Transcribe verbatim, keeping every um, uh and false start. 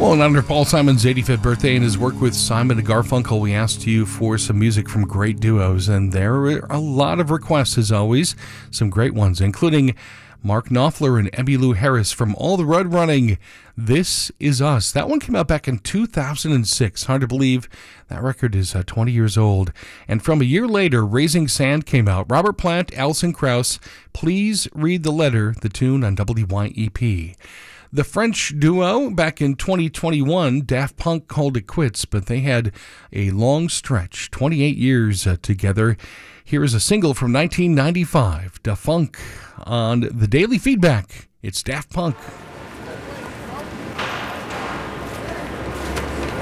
Well, in honor of Paul Simon's eighty-fifth birthday and his work with Simon and Garfunkel, we asked you for some music from great duos, and there are a lot of requests, as always. Some great ones, including Mark Knopfler and Emmylou Harris from All the Road Running. This Is Us. That one came out back in two thousand six. Hard to believe that record is uh, twenty years old. And from a year later, Raising Sand came out. Robert Plant, Alison Krauss, Please Read the Letter, the tune on W Y E P. The French duo, back in twenty twenty-one, Daft Punk called it quits, but they had a long stretch, twenty-eight years uh, together. Here is a single from nineteen ninety-five, Da Funk, on the Daily Feedback. It's Daft Punk.